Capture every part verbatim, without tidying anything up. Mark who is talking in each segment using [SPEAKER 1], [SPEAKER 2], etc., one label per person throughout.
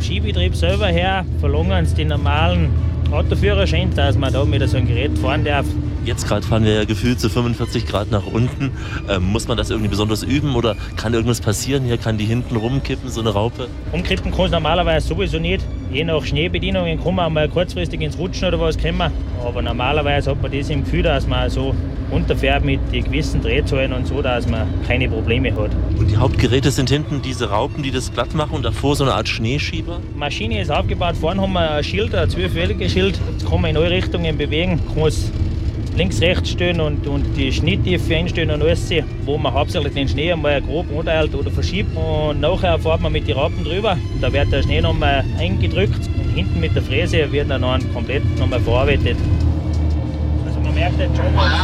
[SPEAKER 1] Skibetrieb selber her verlangen sie den normalen Autoführerschein, dass man da mit so einem Gerät fahren darf.
[SPEAKER 2] Jetzt gerade fahren wir ja gefühlt zu fünfundvierzig Grad nach unten. Ähm, muss man das irgendwie besonders üben oder kann irgendwas passieren? Hier kann die hinten rumkippen, so eine Raupe?
[SPEAKER 1] Umkippen kann es normalerweise sowieso nicht. Je nach Schneebedienungen kann man mal kurzfristig ins Rutschen oder was kommen. Aber normalerweise hat man das im Gefühl, dass man so runterfährt mit den gewissen Drehzahlen und so, dass man keine Probleme hat.
[SPEAKER 2] Und die Hauptgeräte sind hinten diese Raupen, die das glatt machen und davor so eine Art Schneeschieber?
[SPEAKER 1] Die Maschine ist aufgebaut. Vorne haben wir ein Schild, ein zwölfwelliges Schild. Das kann man in alle Richtungen bewegen. Kann es links, rechts stellen und, und die Schnitttiefe einstellen und alles, wo man hauptsächlich den Schnee einmal grob anteilt oder verschiebt. Und nachher fährt man mit den Raupen drüber. Da wird der Schnee nochmal eingedrückt und hinten mit der Fräse wird dann komplett nochmal verarbeitet. Also man merkt jetzt schon,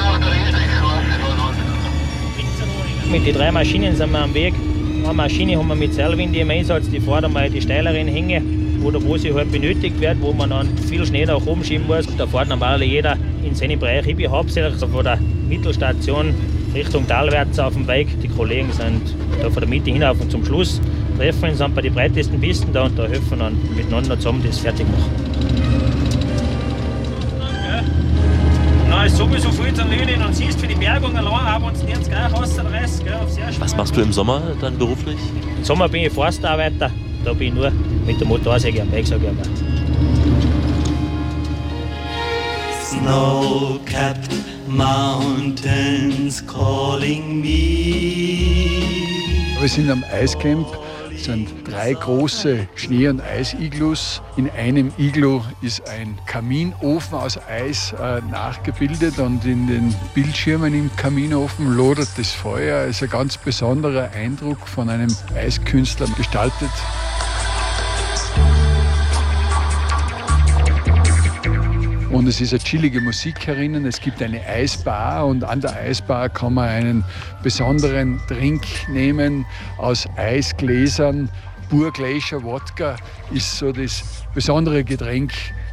[SPEAKER 1] mit den drei Maschinen sind wir am Weg. Eine Maschine haben wir mit Seilwind im Einsatz, die fährt einmal die steileren Hänge, oder wo sie halt benötigt wird, wo man dann viel Schnee nach oben schieben muss. Da fährt normalerweise jeder in seinen Bereich. Ich bin hauptsächlich von der Mittelstation Richtung talwärts auf dem Weg. Die Kollegen sind da von der Mitte hinauf und zum Schluss treffen wir uns dann bei den breitesten Pisten da und da helfen wir dann miteinander zusammen das fertig machen. Da ist sowieso viel zu erledigen und siehst für die Bergung allein, aber uns nicht gleich rausreißt.
[SPEAKER 2] Was machst du im Sommer dann beruflich?
[SPEAKER 1] Im Sommer bin ich Forstarbeiter. Da bin ich nur mit der Motorsäge am Weg, sag ich einmal.
[SPEAKER 3] Snow-capped mountains calling me.
[SPEAKER 4] Wir sind am Eiscamp. Es sind drei große Schnee- und Eisiglus. In einem Iglu ist ein Kaminofen aus Eis äh, nachgebildet und in den Bildschirmen im Kaminofen lodert das Feuer. Es ist ein ganz besonderer Eindruck von einem Eiskünstler gestaltet. Und es ist eine chillige Musik herinnen. Es gibt eine Eisbar und an der Eisbar kann man einen besonderen Drink nehmen aus Eisgläsern. Burglacier Wodka ist so das besondere Getränk.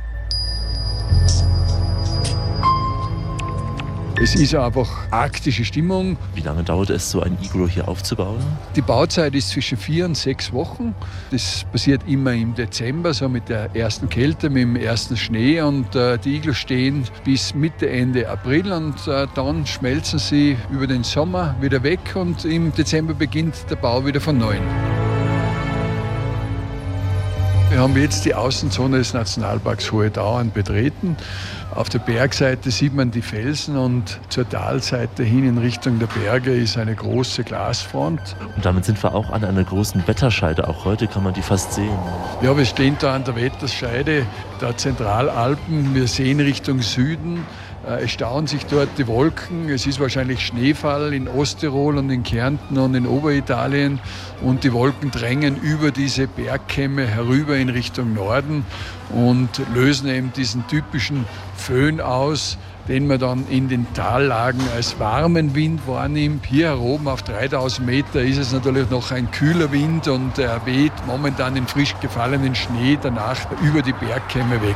[SPEAKER 4] Es ist einfach arktische Stimmung.
[SPEAKER 2] Wie lange dauert es, so ein Iglu hier aufzubauen?
[SPEAKER 4] Die Bauzeit ist zwischen vier und sechs Wochen. Das passiert immer im Dezember, so mit der ersten Kälte, mit dem ersten Schnee. Und äh, die Iglus stehen bis Mitte, Ende April und äh, dann schmelzen sie über den Sommer wieder weg und im Dezember beginnt der Bau wieder von neuem. Wir haben jetzt die Außenzone des Nationalparks Hohe Tauern betreten. Auf der Bergseite sieht man die Felsen und zur Talseite hin in Richtung der Berge ist eine große Glasfront.
[SPEAKER 2] Und damit sind wir auch an einer großen Wetterscheide. Auch heute kann man die fast sehen.
[SPEAKER 4] Ja, wir stehen da an der Wetterscheide der Zentralalpen. Wir sehen Richtung Süden. Es stauen sich dort die Wolken. Es ist wahrscheinlich Schneefall in Osttirol und in Kärnten und in Oberitalien. Und die Wolken drängen über diese Bergkämme herüber in Richtung Norden und lösen eben diesen typischen Föhn aus, den man dann in den Tallagen als warmen Wind wahrnimmt. Hier oben auf dreitausend Meter ist es natürlich noch ein kühler Wind und er weht momentan den frisch gefallenen Schnee danach über die Bergkämme weg.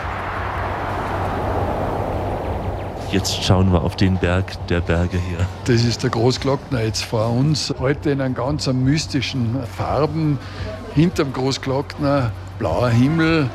[SPEAKER 2] Jetzt schauen wir auf den Berg der Berge hier.
[SPEAKER 4] Das ist der Großglockner jetzt vor uns. Heute in einem ganz mystischen Farben. Hinterm Großglockner blauer Himmel,